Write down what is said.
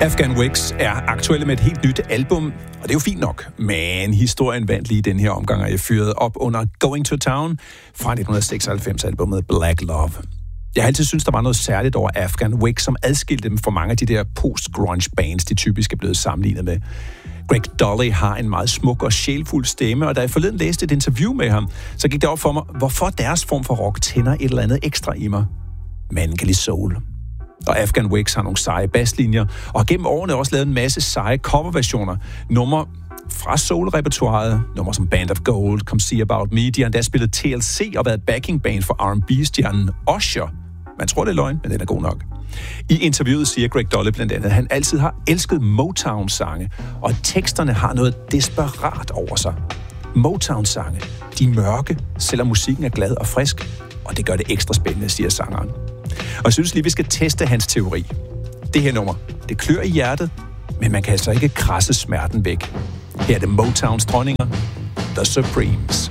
Afghan Wigs er aktuelle med et helt nyt album, og det er jo fint nok, men historien vandt lige den her omgang, og jeg fyrede op under Going to Town fra 1996-albummet Black Love. Jeg har altid syntes, der var noget særligt over Afghan Wigs, som adskilte dem fra mange af de der post-grunge bands, de typisk er blevet sammenlignet med. Greg Dolly har en meget smuk og sjælfuld stemme, og da jeg forleden læste et interview med ham, så gik det op for mig, hvorfor deres form for rock tænder et eller andet ekstra i mig. Manden kan lide soul. Og Afghan Wigs har nogle seje basslinjer, og har gennem årene også lavet en masse seje coverversioner. Numre fra soul-repertoiret, numre som Band of Gold, Come See About Me, de har endda spillet TLC og været backing band for R&B-stjernen Usher. Man tror, det er løgn, men den er god nok. I interviewet siger Greg Dolly blandt andet, at han altid har elsket Motown-sange, og at teksterne har noget desperat over sig. Motown-sange, de er mørke, selvom musikken er glad og frisk, og det gør det ekstra spændende, siger sangeren. Og jeg synes lige, vi skal teste hans teori. Det her nummer, det klør i hjertet, men man kan altså ikke krasse smerten væk. Her er det Motowns dronninger, The Supremes.